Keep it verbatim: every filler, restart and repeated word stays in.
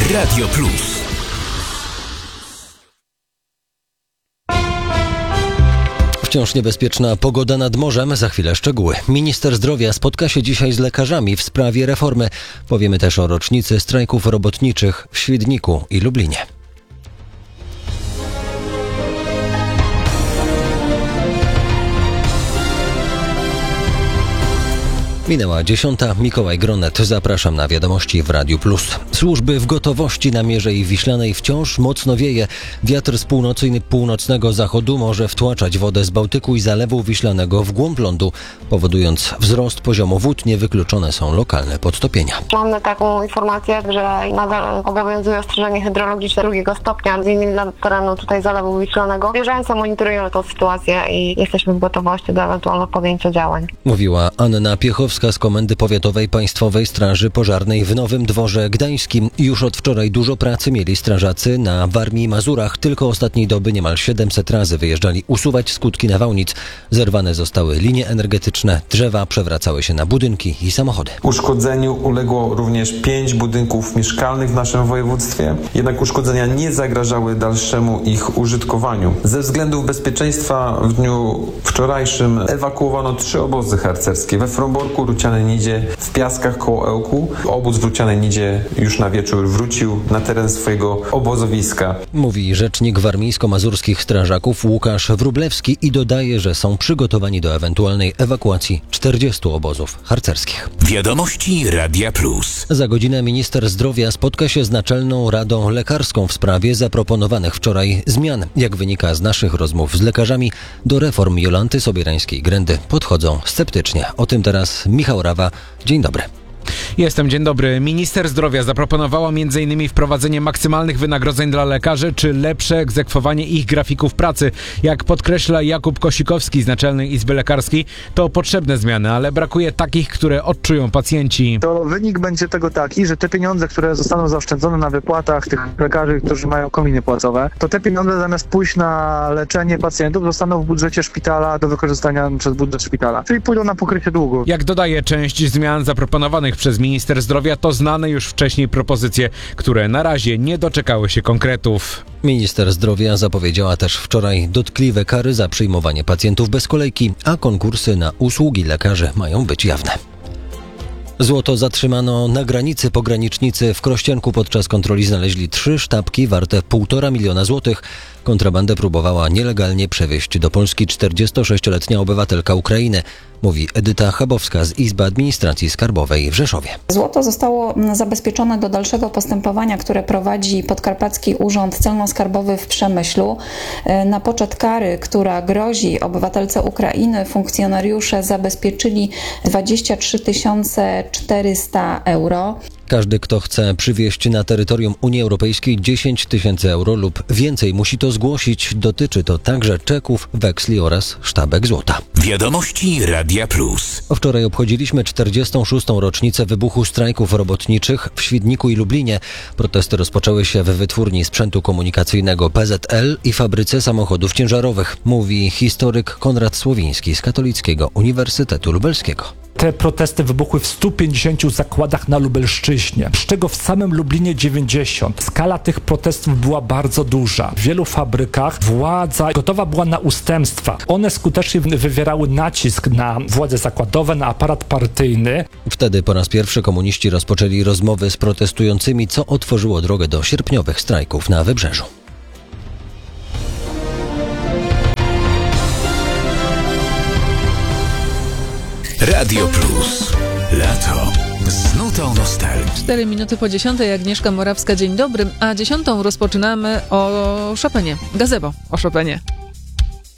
Radio Plus. Wciąż niebezpieczna pogoda nad morzem, za chwilę szczegóły. Minister zdrowia spotka się dzisiaj z lekarzami w sprawie reformy. Powiemy też o rocznicy strajków robotniczych w Świdniku i Lublinie. Minęła dziesiąta. Mikołaj Gronet. Zapraszam na wiadomości w Radiu Plus. Służby w gotowości. Na Mierzei Wiślanej wciąż mocno wieje. Wiatr z północy i północnego zachodu może wtłaczać wodę z Bałtyku i Zalewu Wiślanego w głąb lądu, powodując wzrost poziomu wód. Niewykluczone są lokalne podtopienia. Mamy taką informację, że nadal obowiązuje ostrzeżenie hydrologiczne drugiego stopnia, między innymi dla terenu tutaj Zalewu Wiślanego. Bieżąco monitorują tę sytuację i jesteśmy w gotowości do ewentualnego podjęcia działań. Mówiła Anna Piechowska z Komendy Powiatowej Państwowej Straży Pożarnej w Nowym Dworze Gdańskim. Już od wczoraj dużo pracy mieli strażacy na Warmii i Mazurach. Tylko ostatniej doby niemal siedemset razy wyjeżdżali usuwać skutki nawałnic. Zerwane zostały linie energetyczne, drzewa przewracały się na budynki i samochody. Uszkodzeniu uległo również pięć budynków mieszkalnych w naszym województwie. Jednak uszkodzenia nie zagrażały dalszemu ich użytkowaniu. Ze względów bezpieczeństwa w dniu wczorajszym ewakuowano trzy obozy harcerskie we Fromborku, Rucianej Nidzie, w Piaskach koło Ełku. Obóz w Rucianej Nidzie już na wieczór wrócił na teren swojego obozowiska. Mówi rzecznik warmińsko-mazurskich strażaków Łukasz Wróblewski i dodaje, że są przygotowani do ewentualnej ewakuacji czterdziestu obozów harcerskich. Wiadomości Radia Plus. Za godzinę minister zdrowia spotka się z Naczelną Radą Lekarską w sprawie zaproponowanych wczoraj zmian. Jak wynika z naszych rozmów z lekarzami, do reform Jolanty Sobierańskiej-Grędy podchodzą sceptycznie. O tym teraz Michał Rawa. Dzień dobry. Jestem, dzień dobry. Minister zdrowia zaproponowała m in wprowadzenie maksymalnych wynagrodzeń dla lekarzy czy lepsze egzekwowanie ich grafików pracy. Jak podkreśla Jakub Kosikowski z Naczelnej Izby Lekarskiej, to potrzebne zmiany, ale brakuje takich, które odczują pacjenci. To wynik będzie tego taki, że te pieniądze, które zostaną zaoszczędzone na wypłatach tych lekarzy, którzy mają kominy płacowe, to te pieniądze zamiast pójść na leczenie pacjentów zostaną w budżecie szpitala do wykorzystania przez budżet szpitala, czyli pójdą na pokrycie długu. Jak dodaje, część zmian zaproponowanych przez minister zdrowia to znane już wcześniej propozycje, które na razie nie doczekały się konkretów. Minister zdrowia zapowiedziała też wczoraj dotkliwe kary za przyjmowanie pacjentów bez kolejki, a konkursy na usługi lekarzy mają być jawne. Złoto zatrzymano na granicy. Pogranicznicy w Krościenku podczas kontroli znaleźli trzy sztabki warte półtora miliona złotych. Kontrabandę próbowała nielegalnie przewieźć do Polski czterdziestosześcioletnia obywatelka Ukrainy, mówi Edyta Chabowska z Izby Administracji Skarbowej w Rzeszowie. Złoto zostało zabezpieczone do dalszego postępowania, które prowadzi Podkarpacki Urząd Celno-Skarbowy w Przemyślu. Na poczet kary, która grozi obywatelce Ukrainy, funkcjonariusze zabezpieczyli dwadzieścia trzy tysiące czterysta euro. Każdy, kto chce przywieźć na terytorium Unii Europejskiej dziesięć tysięcy euro lub więcej, musi to zgłosić. Dotyczy to także czeków, weksli oraz sztabek złota. Wiadomości Radia Plus. Wczoraj obchodziliśmy czterdziestą szóstą rocznicę wybuchu strajków robotniczych w Świdniku i Lublinie. Protesty rozpoczęły się w wytwórni sprzętu komunikacyjnego P Z L i fabryce samochodów ciężarowych, mówi historyk Konrad Słowiński z Katolickiego Uniwersytetu Lubelskiego. Te protesty wybuchły w stu pięćdziesięciu zakładach na Lubelszczyźnie, z czego w samym Lublinie dziewięćdziesiąt. Skala tych protestów była bardzo duża. W wielu fabrykach władza gotowa była na ustępstwa. One skutecznie wywierały nacisk na władze zakładowe, na aparat partyjny. Wtedy po raz pierwszy komuniści rozpoczęli rozmowy z protestującymi, co otworzyło drogę do sierpniowych strajków na Wybrzeżu. Radio Plus. Lato. Z nutą nostalgii. Cztery minuty po dziesiątej. Agnieszka Morawska, dzień dobry. A dziesiątą rozpoczynamy o Chopinie. Gazebo o Chopinie.